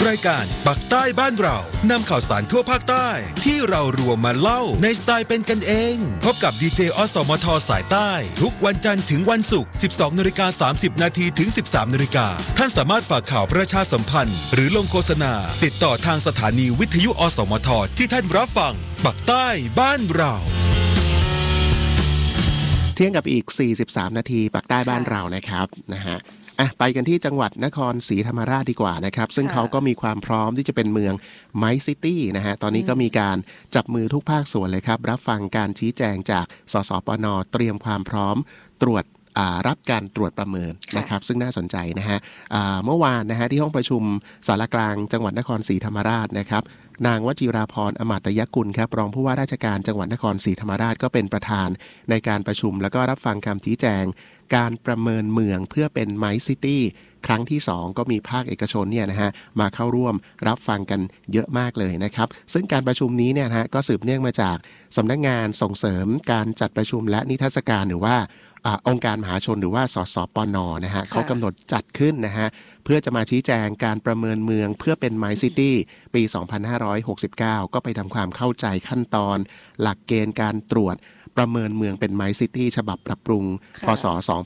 รายการปักใต้บ้านเรานำข่าวสารทั่วภาคใต้ที่เรารวมมาเล่าในสไตล์เป็นกันเองพบกับดีเจอสมทสายใต้ทุกวันจันทร์ถึงวันศุกร์ 12:30 นาทีถึง 13:00 นท่านสามารถฝากข่าวประชาสัมพันธ์หรือลงโฆษณาติดต่อทางสถานีวิทยุอสมทที่ท่านรับฟังปักใต้บ้านเราเที่ยงกับอีก43นาทีปักใต้บ้านเรานะครับนะฮะไปกันที่จังหวัดนครศรีธรรมราชดีกว่านะครับซึ่งเขาก็มีความพร้อมที่จะเป็นเมืองไมซ์ซิตี้นะฮะตอนนี้ก็มีการจับมือทุกภาคส่วนเลยครับรับฟังการชี้แจงจากสสปน.เตรียมความพร้อมตรวจรับการตรวจประเมินนะครับซึ่งน่าสนใจนะฮะเมื่อวานนะฮะที่ห้องประชุมสารกลางจังหวัดนครศรีธรรมราชนะครับนางวจิราพรอมาตยกุลครับรองผู้ว่าราชการจังหวัดนครศรีธรรมราชก็เป็นประธานในการประชุมแล้วก็รับฟังคำชี้แจงการประเมินเมืองเพื่อเป็นไมซ์ซิตี้ครั้งที่2ก็มีภาคเอกชนเนี่ยนะฮะมาเข้าร่วมรับฟังกันเยอะมากเลยนะครับซึ่งการประชุมนี้เนี่ยนะฮะก็สืบเนื่องมาจากสำนักงานส่งเสริมการจัดประชุมและนิทรรศการหรือว่าองค์การมหาชนหรือว่าสสปน.นะฮะเขากำหนดจัดขึ้นนะฮะเพื่อจะมาชี้แจงการประเมินเมืองเพื่อเป็นไมซ์ซิตี้ปี 2569 ก็ไปทำความเข้าใจขั้นตอนหลักเกณฑ์การตรวจประเมินเมืองเป็นไมซ์ซิตี้ฉบับปรับปรุงพศ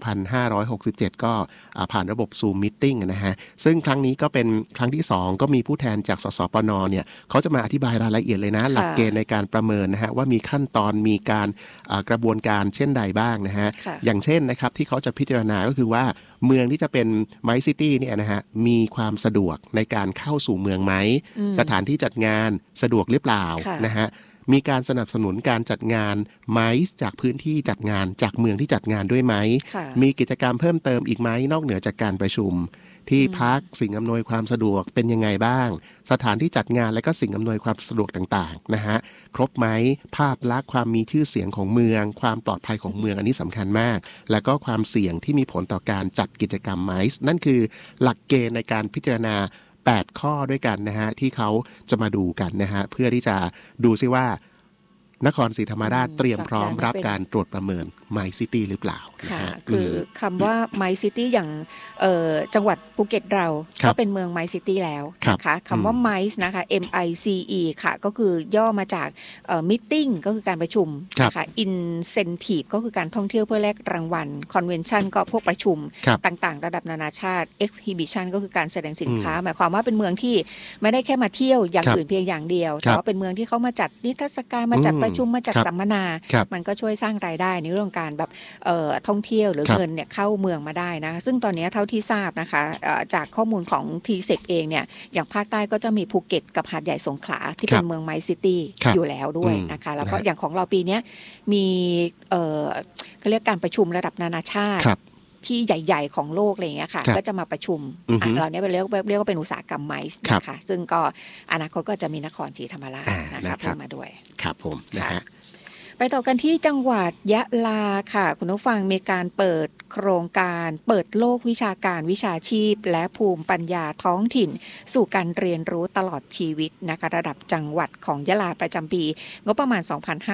2567 ก็ผ่านระบบ Zoom Meeting นะฮะซึ่งครั้งนี้ก็เป็นครั้งที่2ก็มีผู้แทนจากสสปน.เนี่ยเขาจะมาอธิบายรายละเอียดเลยนะหลักเกณฑ์ในการประเมินนะฮะว่ามีขั้นตอนมีการกระบวนการเช่นใดบ้างนะฮะอย่างเช่นนะครับที่เขาจะพิจารณาก็คือว่าเมืองที่จะเป็นไมซ์ซิตี้เนี่ยนะฮะมีความสะดวกในการเข้าสู่เมืองไหมสถานที่จัดงานสะดวกหรือเปล่านะฮะมีการสนับสนุนการจัดงานไมซ์จากพื้นที่จัดงานจากเมืองที่จัดงานด้วยไหมมีกิจกรรมเพิ่มเติมอีกไหมนอกเหนือจากการประชุมที่พักสิ่งอำนวยความสะดวกเป็นยังไงบ้างสถานที่จัดงานและก็สิ่งอำนวยความสะดวกต่างๆนะฮะครบไหมภาพลักษณ์ความมีชื่อเสียงของเมืองความปลอดภัยของเมืองอันนี้สำคัญมากแล้วก็ความเสี่ยงที่มีผลต่อการจัดกิจกรรมไมซ์นั่นคือหลักเกณฑ์ในการพิจารณา8ข้อด้วยกันนะฮะที่เขาจะมาดูกันนะฮะเพื่อที่จะดูซิว่านครศรีธรรมราชเตรียมพร้อมรับการตรวจประเมินไมซ์ซิตี้หรือเปล่าค่ะคือคำว่าไมซ์ซิตี้อย่างจังหวัดภูเก็ตเราก็เป็นเมืองไมซ์ซิตี้แล้วนะคะคำว่าไมซ์นะคะ MICE ค่ะก็คือย่อมาจากmeeting ก็คือการประชุมนะคะ incentive ก็คือการท่องเที่ยวเพื่อแลกรางวัล convention ก็พวกประชุมต่างๆระดับนานาชาติ exhibition ก็คือการแสดงสินค้าหมายความว่าเป็นเมืองที่ไม่ได้แค่มาเที่ยวอย่างอื่นเพียงอย่างเดียวแต่ว่าเป็นเมืองที่เขามาจัดนิทรรศการมาจัดประชุมมาจัดสัมมนามันก็ช่วยสร้างรายได้ในเรื่องการแบบท่องเที่ยวหรือเงินเนี่ยเข้าเมืองมาได้นะซึ่งตอนนี้เท่าที่ทราบนะคะจากข้อมูลของ TSEC เองเนี่ยอย่างภาคใต้ก็จะมีภูเก็ตกับหาดใหญ่สงขลาที่เป็นเมืองไมซ์ซิตี้อยู่แล้วด้วยนะคะแล้วก็อย่างของเราปีนี้มีเขาเรียกการประชุมระดับนานาชาติที่ใหญ่ๆของโลกอะไรอย่างเงี้ยค่ะก็จะมาประชุมเราเนี่ยเรียกว่าเป็นอุตสาหกรรมไมซ์นะคะซึ่งก็อนาคตก็จะมีนครศรีธรรมราชนะคะเพิ่มมาด้วยครับผมนะฮะไปต่อกันที่จังหวัดยะลาค่ะคุณผู้ฟังมีการเปิดโครงการเปิดโลกวิชาการวิชาชีพและภูมิปัญญาท้องถิ่นสู่การเรียนรู้ตลอดชีวิตนะคะระดับจังหวัดของยะลาประจำปีงบประมาณ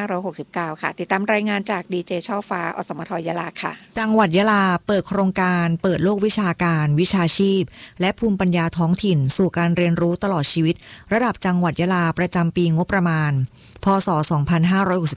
2569 ค่ะติดตามรายงานจากดีเจช่อฟ้าอสมทยะลาค่ะจังหวัดยะลาเปิดโครงการเปิดโลกวิชาการวิชาชีพและภูมิปัญญาท้องถิ่นสู่การเรียนรู้ตลอดชีวิตระดับจังหวัดยะลาประจำปีงบประมาณพศ